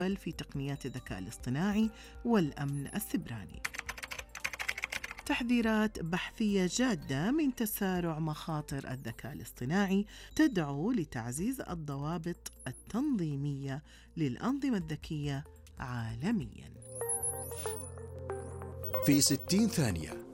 في تقنيات الذكاء الاصطناعي والأمن السيبراني. تحذيرات بحثية جادة من تسارع مخاطر الذكاء الاصطناعي تدعو لتعزيز الضوابط التنظيمية للأنظمة الذكية عالمياً. في 60 ثانية